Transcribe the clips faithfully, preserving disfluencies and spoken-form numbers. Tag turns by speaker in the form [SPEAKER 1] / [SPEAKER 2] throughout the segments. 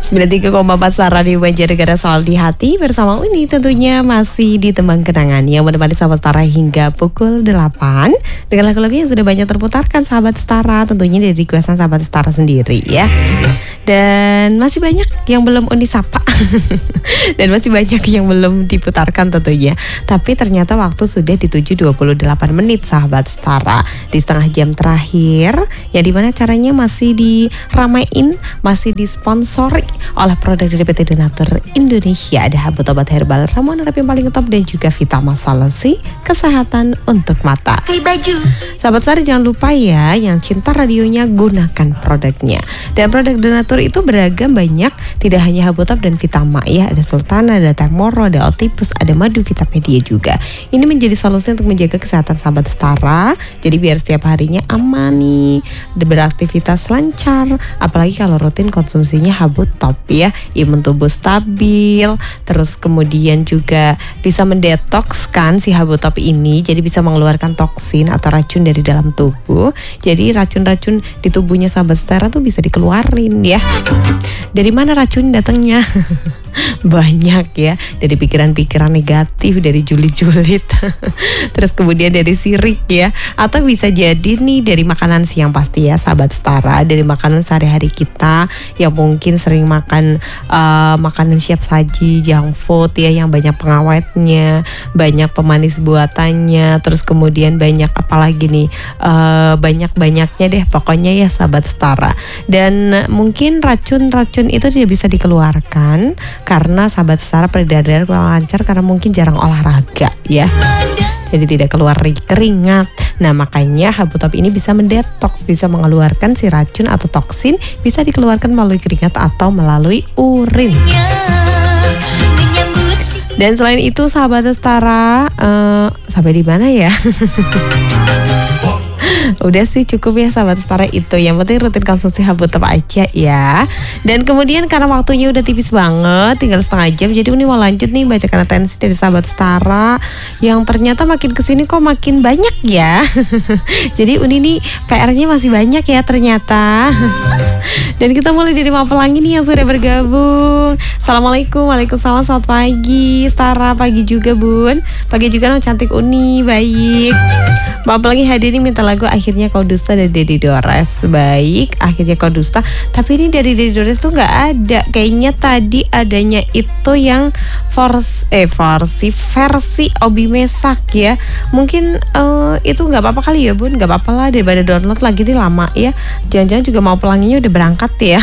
[SPEAKER 1] sembilan puluh tiga koma empat Radio Banjarnegara selalu di hati bersama Uni tentunya masih di Tembang Kenangan yang menemani sahabat Setara hingga pukul delapan dengan lagu-lagu yang sudah banyak terputarkan sahabat Setara, tentunya dari requestan sahabat Setara sendiri ya. Dan masih banyak yang belum Uni sapa dan masih banyak yang belum diputarkan tentunya. Tapi ternyata waktu sudah di tujuh dua puluh delapan menit sahabat Setara, di setengah jam terakhir yang dimana caranya masih diramein, masih disponsori oleh produk dari P T Donatur Indonesia. Ada Habot Obat Herbal Ramuan Arab yang paling top dan juga Vitamin Salesi kesehatan untuk mata.
[SPEAKER 2] Hey baju.
[SPEAKER 1] Sahabat Setara jangan lupa ya, yang cinta radionya gunakan produknya. Dan produk Donatur itu beragam banyak, tidak hanya Habotop dan Vitama ya, ada Sultana, ada Temoro, ada Otipus, ada Madu Vitapedia juga. Ini menjadi solusi untuk menjaga kesehatan sahabat Setara. Jadi biar setiap harinya aman nih, beraktivitas lancar, apalagi kalau rutin konsumsinya Habotop ya, imun tubuh stabil, terus kemudian juga bisa mendetokskan si Habotop ini, jadi bisa mengeluarkan toksin atau racun dari dalam tubuh. Jadi racun-racun di tubuhnya sahabat Setara tuh bisa dikeluarin ya. Dari mana racun datangnya? Banyak ya, dari pikiran-pikiran negatif, dari julid-julid terus kemudian dari sirik ya, atau bisa jadi nih dari makanan siang pasti ya sahabat Setara, dari makanan sehari-hari kita yang mungkin sering makan uh, makanan siap saji, junk food ya, yang banyak pengawetnya, banyak pemanis buatannya, terus kemudian banyak apalagi nih uh, banyak-banyaknya deh pokoknya ya sahabat Setara. Dan mungkin racun-racun itu tidak bisa dikeluarkan karena sahabat Setara peredaran darah kurang lancar karena mungkin jarang olahraga ya, jadi tidak keluar keringat. Nah makanya Habotop ini bisa mendetoks, bisa mengeluarkan si racun atau toksin, bisa dikeluarkan melalui keringat atau melalui urin. Dan selain itu sahabat Setara, uh, sampai di mana ya? Udah sih cukup ya sahabat Setara itu. Yang penting rutin konsumsi Habotop aja ya. Dan kemudian karena waktunya udah tipis banget, tinggal setengah jam, jadi Uni mau lanjut nih bacakan atensi dari sahabat Setara yang ternyata makin kesini kok makin banyak ya. Jadi Uni nih P R-nya masih banyak ya ternyata. Dan kita mulai dari Mama Pelangi nih yang sudah bergabung. Assalamualaikum, waalaikumsalam, selamat pagi Setara, pagi juga Bun, pagi juga dong cantik Uni, baik. Mama Pelangi hadir nih minta lagu Akhirnya Kau Dusta dari Dedi Dores. Baik, Akhirnya Kau Dusta. Tapi ini dari Dedi Dores tuh nggak ada. Kayaknya tadi adanya itu yang versi eh versi versi Obi Mesak ya. Mungkin uh, itu nggak apa-apa kali ya Bun. Nggak apa-apa lah daripada download lagi nih lama ya. Jangan-jangan juga Mama Pelanginya udah berangkat ya.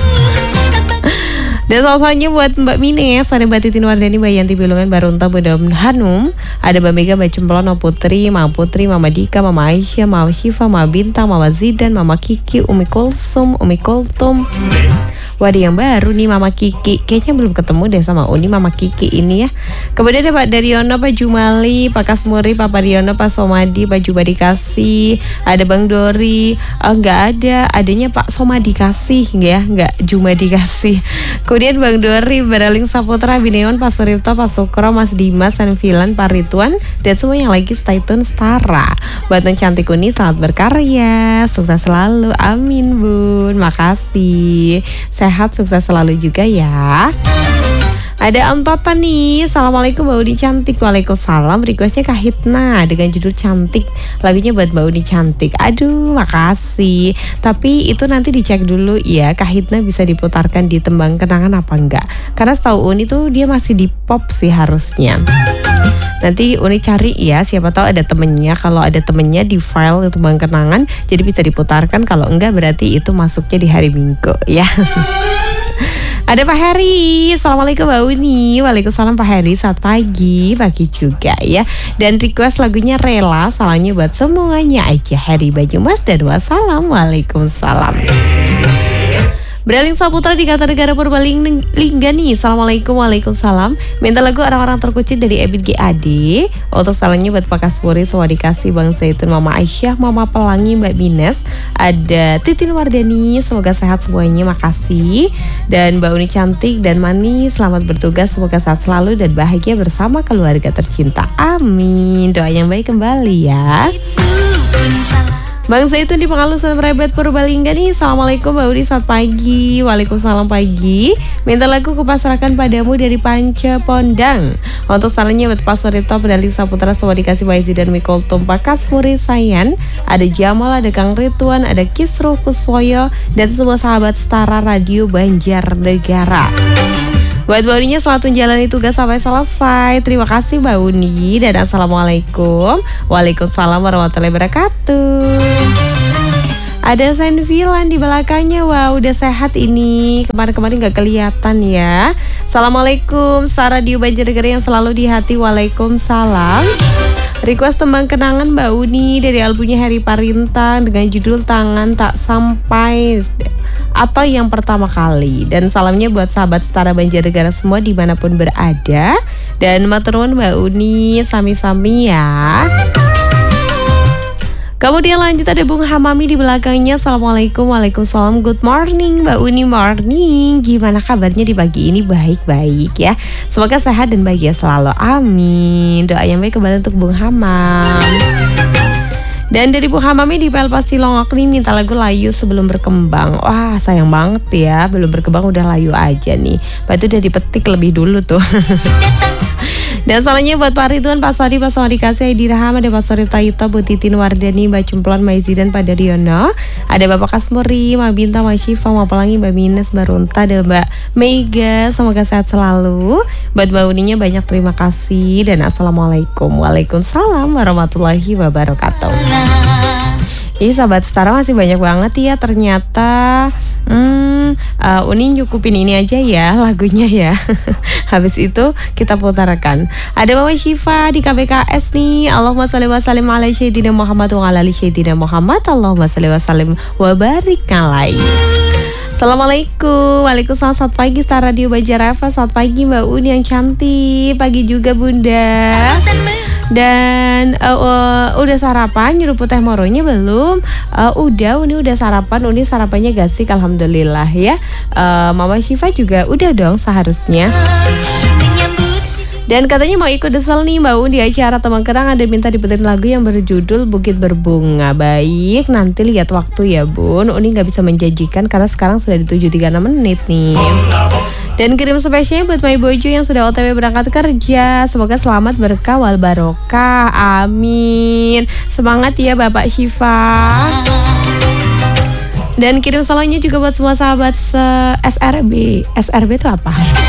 [SPEAKER 1] Dan salahnya buat Mbak Mines, ada Mbak Titin Wardani, Mbak Yanti Bilungan, Barunta, Bunda Hanum, ada Mbak Mega, Mbak Cemplon, Mbak Putri, Mama Putri, Mama Dika, Mama Aisyah, Mama Syifa, Mama Bintang, Mama Zidan, Mama Kiki, Umi Kulsum, Umi Kultum. Waduh yang baru nih Mama Kiki, kayaknya belum ketemu deh sama Uni Mama Kiki ini ya. Kemudian ada Pak Daryono, Pak Jumali, Pak Kasmuri, Pak Pariono, Pak Somadi, Pak Jubadi Kasih, ada Bang Dori, oh, nggak ada, adanya Pak Somadi Kasih ya, nggak Jumadi Kasih. Kemudian Bang Dori, Baraling Saputra, Bineon, Pak Suripto, Pak Sukro, Mas Dimas, Sanfilan, Pak Rituan, dan semua yang lagi stay tune Setara. Buat yang cantik Uni, selamat berkarya, sukses selalu, amin Bun, makasih. Sehat, sukses selalu juga ya. Ada Om Tota nih, Assalamualaikum Mbak Uni cantik. Waalaikumsalam, requestnya Kak Hitna dengan judul Cantik. Lagunya buat Mbak Uni cantik. Aduh makasih. Tapi itu nanti dicek dulu ya, Kak Hitna bisa diputarkan di Tembang Kenangan apa enggak. Karena setahu Uni tuh dia masih di pop sih harusnya. Nanti Uni cari ya, siapa tahu ada temennya. Kalau ada temennya di file Tembang Kenangan, jadi bisa diputarkan. Kalau enggak berarti itu masuknya di hari Minggu ya. Ada Pak Heri, Assalamualaikum Mbak Uni. Waalaikumsalam Pak Heri, selamat pagi, pagi juga ya. Dan request lagunya Rela, salahnya buat semuanya aja. Heri Banyumas dan wassalam, waalaikumsalam. Beraling Saputra di Kartanegara Purbalingga nih. Assalamualaikum, waalaikumsalam. Minta lagu Orang-Orang Terkucil dari Ebit G A D. Untuk salahnya buat Pak Kasmuri, semua dikasih Bang Zaitun, Mama Aisyah, Mama Pelangi, Mbak Bines. Ada Titin Wardani, semoga sehat semuanya, makasih. Dan Mbak Uni cantik dan manis, selamat bertugas, semoga sehat selalu dan bahagia bersama keluarga tercinta. Amin. Doa yang baik kembali ya. Bang Zaitun di Pengalusan Merebet Purbalingga nih. Assalamualaikum Mbak Udi, selamat pagi. Waalaikumsalam pagi. Minta lagu kupasrahkan padamu dari Panca Pondang. Untuk salahnya buat Pak Sorito, Pedali Saputra, semua dikasih Pak Izi dan Mikol Tumpak Kasmuri Sayan. Ada Jamal, ada Kang Rituan, ada Kisruh Kuswoyo, dan semua sahabat Setara Radio Banjarnegara. Buat Mbak Uninya selamat menjalani tugas sampai selesai. Terima kasih Mbak Uni. Dan Assalamualaikum. Waalaikumsalam warahmatullahi wabarakatuh. Ada Senvilan di belakangnya. Wah, udah sehat ini. Kemarin-kemarin gak kelihatan ya. Assalamualaikum, Setara Radio Banjarnegara yang selalu di hati. Waalaikumsalam. Request tembang kenangan Mbak Uni dari albumnya Harry Parintang dengan judul Tangan Tak Sampai atau Yang Pertama Kali. Dan salamnya buat sahabat Setara Banjarnegara semua dimanapun berada. Dan matur nuwun Mbak Uni, sami-sami ya. Kemudian lanjut ada Bung Hamami di belakangnya. Assalamualaikum, waalaikumsalam, good morning Mbak Uni, morning. Gimana kabarnya di pagi ini? Baik-baik ya. Semoga sehat dan bahagia selalu, amin. Doa yang baik kembali untuk Bung Hamam. Dan dari Bu Hamami di P L Pasti Longok nih, minta lagu Layu Sebelum Berkembang. Wah, sayang banget ya, belum berkembang udah layu aja nih. Berarti udah dipetik lebih dulu tuh. Dan salahnya buat Pak Ridwan, Pak Sodi, Pak Sodi Kasih, Edi Raham, ada Pak Sorif Taito, Bu Titin Wardani, Mbak Cumplon, Mbak Izi dan Pak Daryono. Ada Bapak Kasmuri, Mbak Bintang, Mbak Syifa, Mbak Pelangi, Mbak Mines, Mbak Runta, ada Mbak Mega. Semoga sehat selalu. Buat Mbak Uninya banyak terima kasih. Dan Assalamualaikum. Waalaikumsalam warahmatullahi wabarakatuh. Ih, sahabat Setara masih banyak banget ya ternyata. Hmm, uh, Uni cukupin ini aja ya lagunya ya. Habis itu kita putarkan. Ada Mama Syifa di K B K S nih. Allahumma shalli wa sallim ala sayyidina Muhammad wa ala ali sayyidina Muhammad. Allahumma shalli wa sallim wa barik alaihi. Assalamualaikum. Waalaikumsalam. Selamat pagi Setara Radio Banjarnegara. Selamat pagi Mbak Uni yang cantik. Pagi juga Bunda. Dan uh, uh, udah sarapan, nyeruput teh moronya belum? Uh, udah, Uni udah sarapan. Uni sarapannya gasik, alhamdulillah ya. uh, Mama Syifa juga udah dong seharusnya. Dan katanya mau ikut desel nih Mbak Un di acara Teman Kerang, ada minta diputerin lagu yang berjudul Bukit Berbunga. Baik, nanti lihat waktu ya Bun. Uni gak bisa menjanjikan karena sekarang sudah di tujuh tiga puluh enam menit nih. Dan kirim spesialnya buat My Bojo yang sudah O T W berangkat kerja. Semoga selamat, berkah, wal barokah. Amin. Semangat ya Bapak Syifa. Dan kirim salamnya juga buat semua sahabat S R B. S R B itu apa?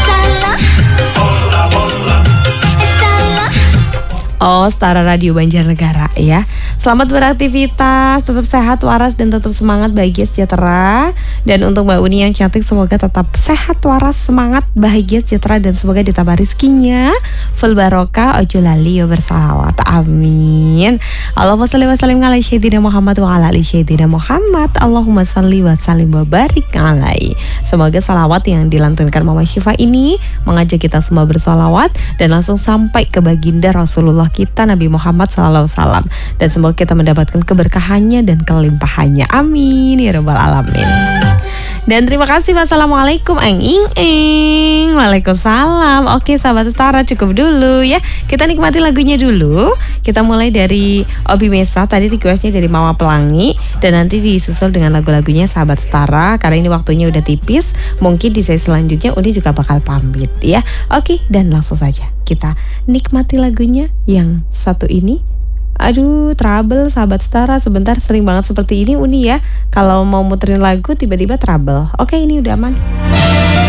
[SPEAKER 1] Oh, Setara Radio Banjarnegara ya. Selamat beraktivitas, tetap sehat, waras, dan tetap semangat, bahagia, sejahtera. Dan untuk Mbak Uni yang cantik, semoga tetap sehat, waras, semangat, bahagia, sejahtera, dan semoga ditambah rizkinya full barokah, ojo lali yo bersalawat, amin. Allahumma sholli wa sallim ala sayyidina Muhammad wa ala ali sayyidina Muhammad. Allahumma sholli wa sallim wa barik alaihi. Semoga salawat yang dilantunkan Mama Syifa ini mengajak kita semua bersalawat dan langsung sampai ke baginda Rasulullah kita Nabi Muhammad sallallahu alaihi wasallam, dan semoga kita mendapatkan keberkahannya dan kelimpahannya, amin ya rabbal alamin. Dan terima kasih. Wassalamualaikum eng ing ing. Waalaikumsalam. Oke sahabat Setara, cukup dulu ya. Kita nikmati lagunya dulu. Kita mulai dari Obi Mesa, tadi requestnya dari Mama Pelangi, dan nanti disusul dengan lagu-lagunya sahabat Setara. Karena ini waktunya udah tipis, mungkin di sesi selanjutnya Uni juga bakal pamit ya. Oke, dan langsung saja kita nikmati lagunya yang satu ini. Aduh, trouble sahabat Setara, sebentar, sering banget seperti ini Uni ya. Kalau mau muterin lagu tiba-tiba trouble. Oke, ini udah aman.